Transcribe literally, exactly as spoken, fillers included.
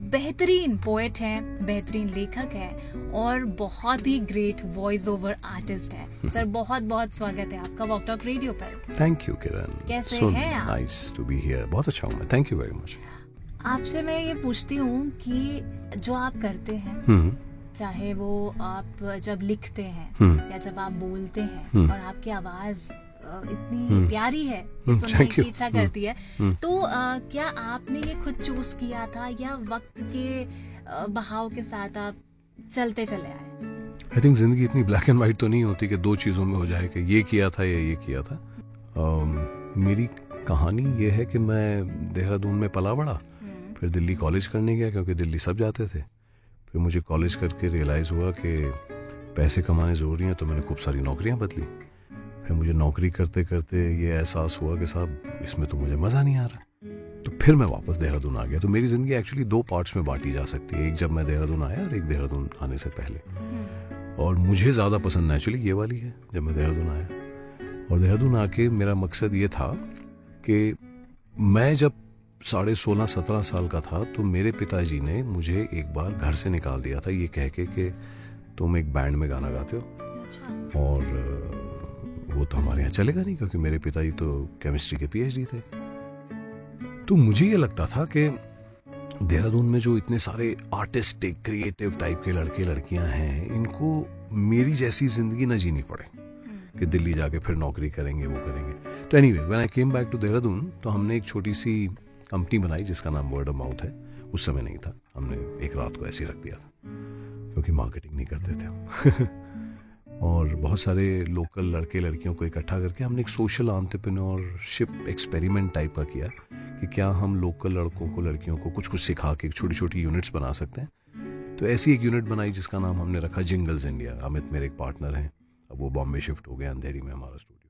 बेहतरीन पोएट हैं, बेहतरीन लेखक हैं और बहुत ही ग्रेट वॉइस ओवर आर्टिस्ट हैं। सर बहुत बहुत स्वागत है आपका वॉक टॉक रेडियो पर। थैंक यू किरण, कैसे so हैं आप? Nice to be here. बहुत अच्छा हूँ मैं, थैंक यू वेरी मच। आपसे मैं ये पूछती हूँ कि जो आप करते हैं, हम्म चाहे वो आप जब लिखते हैं हम्म या जब आप बोलते हैं हम्म। और आपकी आवाज अ, इतनी हम्म। प्यारी है कि हम्म, सुनने thank की you। इच्छा हम्म, करती है, हम्म। तो अ, क्या आपने ये खुद चूज किया था या वक्त के अ, बहाव के साथ आप चलते चले आए? आई थिंक जिंदगी इतनी ब्लैक एंड वाइट तो नहीं होती कि दो चीज़ों में हो जाए कि ये किया था या ये किया था। um, मेरी कहानी ये है कि मैं देहरादून में पला बड़ा, फिर दिल्ली कॉलेज करने गया क्योंकि दिल्ली सब जाते थे। फिर मुझे कॉलेज करके रियलाइज़ हुआ कि पैसे कमाने ज़रूरी हैं, तो मैंने खूब सारी नौकरियां बदली। फिर मुझे नौकरी करते करते ये एहसास हुआ कि साहब इसमें तो मुझे मज़ा नहीं आ रहा, तो फिर मैं वापस देहरादून आ गया। तो मेरी ज़िंदगी एक्चुअली दो पार्ट्स में बांटी जा सकती है, एक जब मैं देहरादून आया और एक देहरादून आने से पहले। और मुझे ज़्यादा पसंद नेचुरली ये वाली है जब मैं देहरादून आया। और देहरादून आके मेरा मकसद ये था कि मैं जब साढ़े सोलह सत्रह साल का था तो मेरे पिताजी ने मुझे एक बार घर से निकाल दिया था ये कह के कि तुम एक बैंड में गाना गाते हो। अच्छा। और वो तो हमारे यहाँ चलेगा नहीं क्योंकि मेरे पिताजी तो केमिस्ट्री के पीएचडी थे। तो मुझे ये लगता था कि देहरादून में जो इतने सारे आर्टिस्टिक क्रिएटिव टाइप के लड़के लड़कियां हैं, इनको मेरी जैसी जिंदगी न जीनी पड़े कि दिल्ली जाके फिर नौकरी करेंगे वो करेंगे। तो anyway when I came back to Dehradun तो हमने एक छोटी सी कंपनी बनाई जिसका नाम वर्ड ऑफ माउथ है। उस समय नहीं था, हमने एक रात को ऐसे ही रख दिया था क्योंकि मार्केटिंग नहीं करते थे हम। और बहुत सारे लोकल लड़के लड़कियों को इकट्ठा करके हमने एक सोशल एंटरप्रेन्योरशिप एक्सपेरिमेंट टाइप का किया कि क्या हम लोकल लड़कों को लड़कियों को कुछ कुछ सिखा के छोटी छोटी यूनिट्स बना सकते हैं। तो ऐसी एक यूनिट बनाई जिसका नाम हमने रखा जिंगल्स इंडिया। अमित मेरे एक पार्टनर हैं, अब वो बॉम्बे शिफ्ट हो गए, अंधेरी में हमारा स्टूडियो।